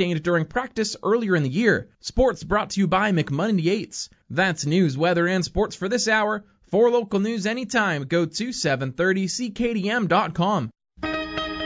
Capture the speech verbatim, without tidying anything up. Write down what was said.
sustained during practice earlier in the year. Sports brought to you by McMundy Yates. That's news, weather, and sports for this hour. For local news anytime, go to seven thirty C K D M dot com.